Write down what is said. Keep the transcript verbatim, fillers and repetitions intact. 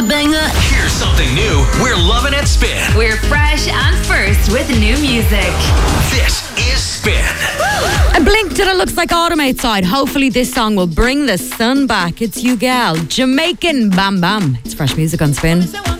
Banger. Here's something new. We're loving it, Spin. We're fresh and first with new music. This is Spin. I blinked and it looks like autumn outside. Hopefully this song will bring the sun back. It's You Gal, Jamaican Bam Bam. It's fresh music on Spin.